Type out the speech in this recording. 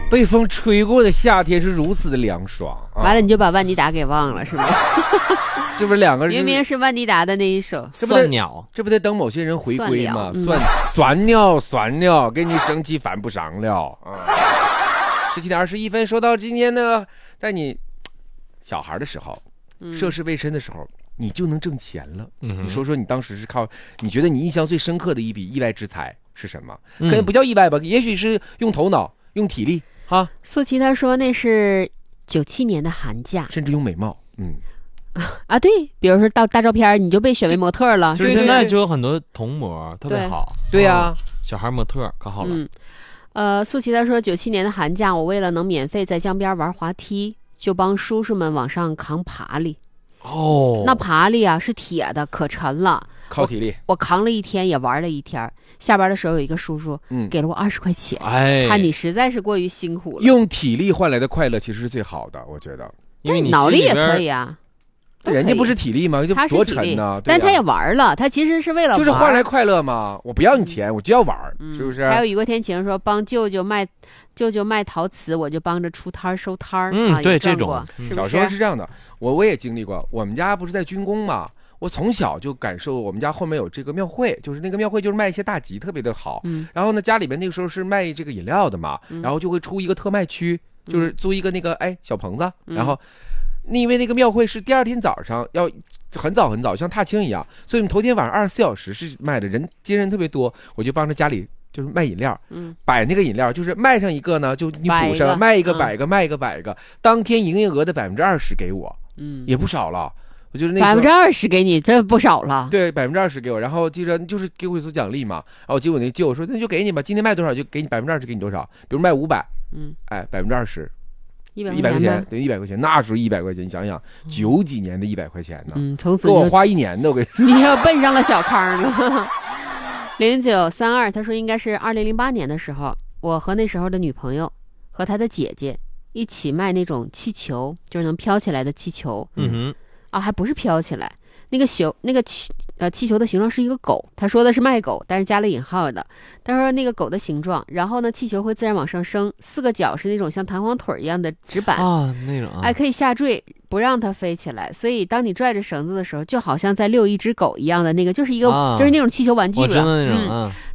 被风吹过的夏天是如此的凉爽。 完了你就把万妮达给忘了是吗？ 这不是两个人明明是万妮达的那一首蒜鸟， 这不得等某些人回归吗？酸尿，给你生气烦不上了17:21，说到今天呢，在你小孩的时候，涉世未深的时候，你就能挣钱了。你说说你当时是靠，你觉得你印象最深刻的一笔意外之财是什么？可能不叫意外吧，也许是用头脑、用体力哈。 素琪他说那是97年的寒假， 甚至用美貌。 啊，对，比如说到大照片你就被选为模特了。 其实现在就有很多童模特别好。 对呀， 小孩模特可好了。素琪他说97年的寒假，我为了能免费在江边玩滑梯，就帮叔叔们往上扛爬犁。那爬犁啊是铁的，可沉了， 靠体力。 我扛了一天，也玩了一天。下班的时候有一个叔叔，给了我20块钱。看你实在是过于辛苦了。 用体力换来的快乐其实是最好的，我觉得。 因为你脑力也可以啊。 人家不是体力吗？就多沉呢。 但他也玩了，他其实是为了玩， 就是换来快乐嘛。我不要你钱，我就要玩，是不是？ 还有雨过天晴说帮舅舅卖陶瓷，我就帮着出摊收摊对，这种小时候是这样的，我也经历过。我们家不是在军工嘛，我从小就感受我们家后面有这个庙会，就是那个庙会就是卖一些大集，特别的好。然后呢，家里面那个时候是卖这个饮料的嘛，然后就会出一个特卖区，就是租一个那个小棚子，然后。因为那个庙会是第二天早上要很早，像踏青一样，所以我们头天晚上24小时是卖的，接人特别多，我就帮着家里就是卖饮料，摆那个饮料，就是卖上一个呢，就你补上，卖一个摆一个，卖一个摆一个，当天营业额的20%给我，也不少了。我觉得那 20%给你，这不少了。 对，20%给我，然后记着就是给我一组奖励嘛，然后结果那舅说那就给你吧，今天卖多少就给你20%，给你多少，比如卖500，20%。100块钱，对，100块钱，那时候100块钱，你想想，90几年的100块钱呢， 从此够我花1年的，我跟你说， 你要奔上了小康了。0932他说应该是2008年的时候，我和那时候的女朋友和她的姐姐一起卖那种气球，就是能飘起来的气球。还不是飘起来，那个气球的形状是一个狗，他说的是卖狗，但是加了引号的。他说那个狗的形状，然后呢，气球会自然往上升，4个角是那种像弹簧腿一样的纸板那种可以下坠，不让它飞起来。所以当你拽着绳子的时候，就好像在遛一只狗一样的那个，就是一个就是那种气球玩具了。 我知道那种